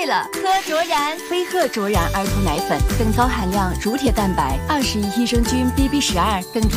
了，喝卓然。 飞鹤卓然儿童奶粉，更高含量乳铁蛋白，21益生菌 BB12，更